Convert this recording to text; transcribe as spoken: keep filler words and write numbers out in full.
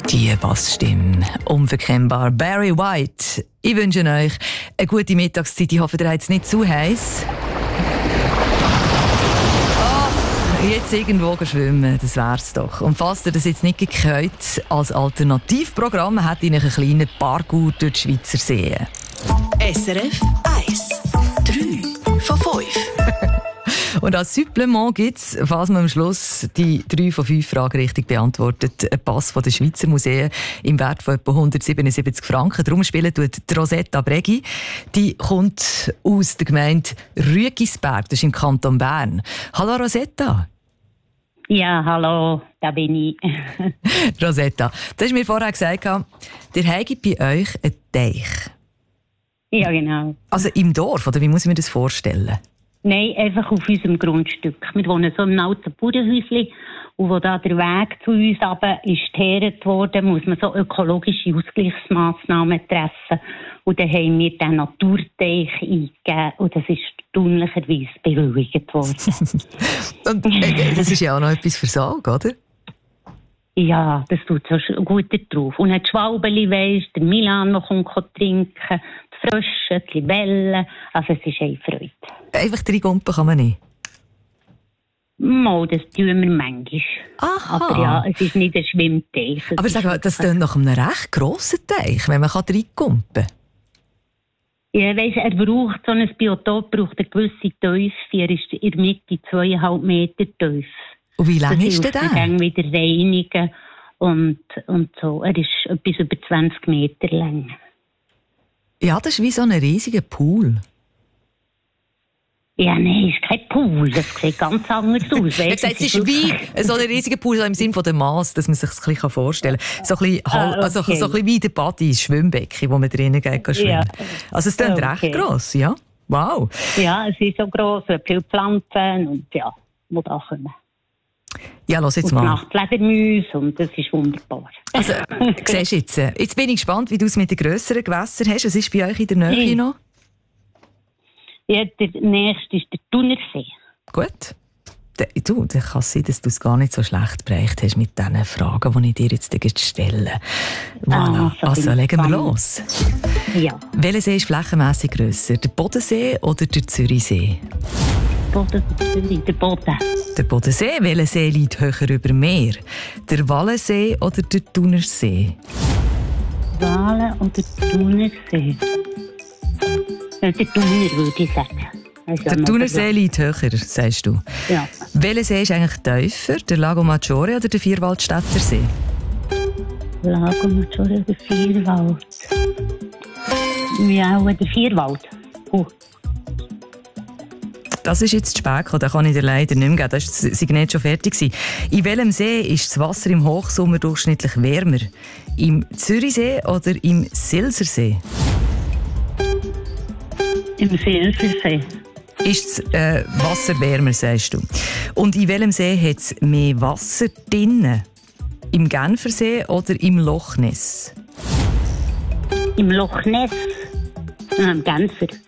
Die Bassstimme, unverkennbar. Barry White. Ich wünsche euch eine gute Mittagszeit. Ich hoffe, ihr habt es nicht zu heiß. Oh, jetzt irgendwo schwimmen, das wär's doch. Und falls ihr das jetzt nicht gehört, als Alternativprogramm hat ich einen kleinen Parkour durch die Schweizer See. S R F eins. drei von fünf. Und als Supplement gibt es, falls man am Schluss die drei von fünf Fragen richtig beantwortet, einen Pass von den Schweizer Museen im Wert von etwa hundertsiebenundsiebzig Franken. Darum spielen tut die Rosetta Breggi. Die kommt aus der Gemeinde Rüegisberg, das ist im Kanton Bern. Hallo Rosetta. Ja, hallo, da bin ich. Rosetta, du hast mir vorher gesagt, ihr habt bei euch einen Teich. Ja, genau. Also im Dorf, oder wie muss ich mir das vorstellen? Nein, einfach auf unserem Grundstück. Wir wohnen so im alten Bauernhäuschen. Und wo da der Weg zu uns runter ist geteert worden, muss man so ökologische Ausgleichsmaßnahmen treffen. Und dann haben wir den Naturteich eingegeben. Und das ist erstaunlicherweise bewilligt worden. Und äh, das ist ja auch noch etwas für Salg, oder? Ja, das tut so gut drauf. Und ein Schwalbeli, weisst, der Milan noch kommt trinken, die Frösche, die Libellen. Also es ist eine Freude. Einfach drei Gumpen kann man nicht? Mal, das tun wir manchmal. Aha. Aber ja, es ist nicht ein Schwimmteich. Aber sag mal, das klingt nach einem recht grossen Teich, wenn man drei Gumpen kann. Ja, weiss, er braucht so ein Biotop, braucht eine gewisse Tiefe. Er ist in der Mitte zweieinhalb Meter tief. Und wie lang ist der da? Dann wieder reinigen und, und so. Er ist etwas über zwanzig Meter lang. Ja, das ist wie so ein riesiger Pool. Ja, nein, es ist kein Pool. Das sieht ganz anders aus. Ich gesagt, es ist wie so ein riesiger Pool, so im Sinne von der Mass, dass man sich das ein bisschen vorstellen kann. So ein bisschen, ah, okay. also, so ein bisschen wie der Body, das Schwimmbecken, wo man drinnen gehen kann schwimmen. Ja. Also es ist okay. Recht gross, ja? Wow. Ja, es ist so gross, viele Pflanzen und ja, die da kommen. Ja, los jetzt und mal. Nachtfledermäuse und das ist wunderbar. Also, siehst du jetzt, jetzt bin ich gespannt, wie du es mit den grösseren Gewässern hast. Was ist bei euch in der Nähe noch? Ja, der nächste ist der Thunersee. Gut. Du, dann kann es sein, dass du es gar nicht so schlecht bereicht hast mit diesen Fragen, die ich dir jetzt stelle. Voilà. Ah, so also, legen wir los. Ja. Welcher See ist flächenmässig grösser? Der Bodensee oder der Zürichsee? Boden, der Boden. Der Bodensee. Welcher See liegt höher über Meer? Der Wallensee oder der Thunersee? Wallen oder Thunersee? Ja, der Thuner, würde ich sagen. Also der Thunersee liegt höher, sagst du. Ja. Welcher See ist eigentlich tiefer? Der Lago Maggiore oder der Vierwaldstätter See? Lago Maggiore oder Vierwald? Ja, der Vierwald. Oh. Das ist jetzt zu spät gekommen, den kann ich dir leider nicht mehr geben. Das war nicht schon fertig. In welchem See ist das Wasser im Hochsommer durchschnittlich wärmer? Im Zürichsee oder im Silsersee? Im Silsersee. Ist das äh, Wasser wärmer, sagst du? Und in welchem See hat es mehr Wasser drinnen? Im Genfersee oder im Loch Ness? Im Loch Ness? Ah, im Genfer.